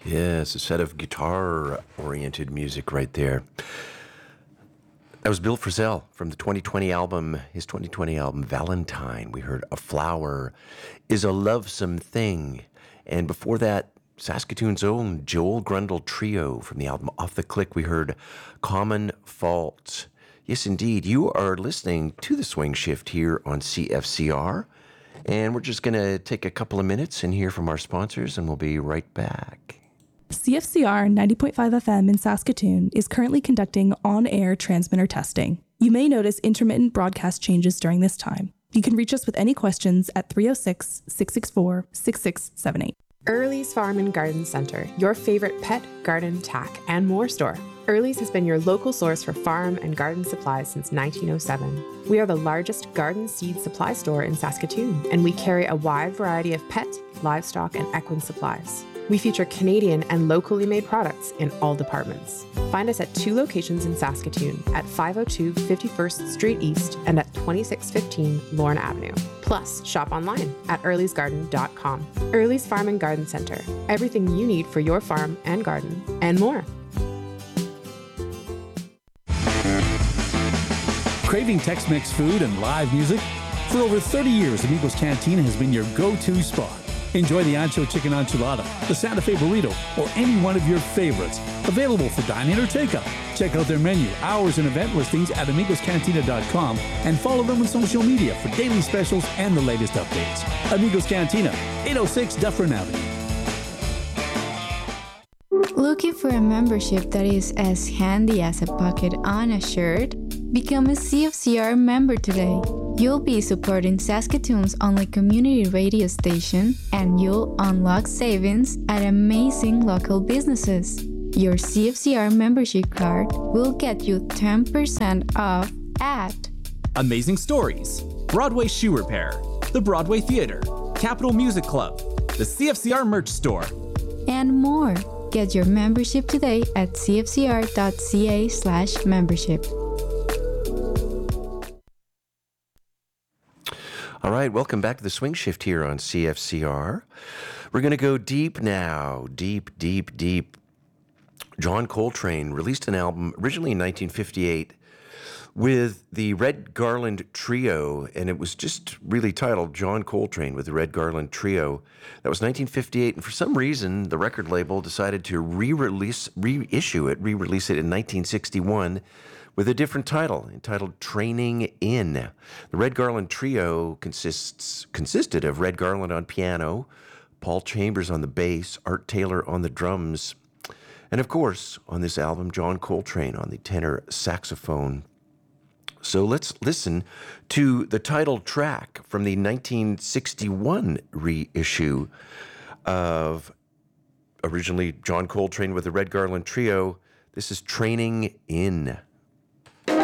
Yes, a set of guitar-oriented music right there. That was Bill Frisell from the 2020 album, his 2020 album, Valentine. We heard A Flower is a Lovesome Thing. And before that, Saskatoon's own Joel Grundle Trio from the album Off the Click. We heard Common Fault. Yes, indeed. You are listening to The Swing Shift here on CFCR. And we're just going to take a couple of minutes and hear from our sponsors, and we'll be right back. CFCR 90.5 FM in Saskatoon is currently conducting on-air transmitter testing. You may notice intermittent broadcast changes during this time. You can reach us with any questions at 306-664-6678. Early's Farm and Garden Center, your favorite pet, garden, tack, and more store. Early's has been your local source for farm and garden supplies since 1907. We are the largest garden seed supply store in Saskatoon, and we carry a wide variety of pet, livestock, and equine supplies. We feature Canadian and locally made products in all departments. Find us at 2 locations in Saskatoon at 502 51st Street East and at 2615 Lorne Avenue. Plus, shop online at earlysgarden.com. Early's Farm and Garden Center. Everything you need for your farm and garden, and more. Craving Tex-Mex food and live music? For over 30 years, Amigos Cantina has been your go-to spot. Enjoy the Ancho Chicken Enchilada, the Santa Fe Burrito, or any one of your favorites. Available for dine-in or takeout. Check out their menu, hours, and event listings at amigoscantina.com and follow them on social media for daily specials and the latest updates. Amigos Cantina, 806 Dufferin Avenue. Looking for a membership that is as handy as a pocket on a shirt? Become a CFCR member today. You'll be supporting Saskatoon's only community radio station, and you'll unlock savings at amazing local businesses. Your CFCR membership card will get you 10% off at Amazing Stories, Broadway Shoe Repair, the Broadway Theater, Capitol Music Club, the CFCR Merch Store, and more. Get your membership today at cfcr.ca/membership. All right, welcome back to the Swing Shift here on CFCR. We're going to go deep now, deep. John Coltrane released an album originally in 1958 with the Red Garland Trio, and it was just really titled John Coltrane with the Red Garland Trio. That was 1958, and for some reason, the record label decided to reissue it in 1961 with a different title, entitled Training In. The Red Garland Trio consisted of Red Garland on piano, Paul Chambers on the bass, Art Taylor on the drums, and of course, on this album, John Coltrane on the tenor saxophone. So let's listen to the title track from the 1961 reissue of originally John Coltrane with the Red Garland Trio. This is Training In.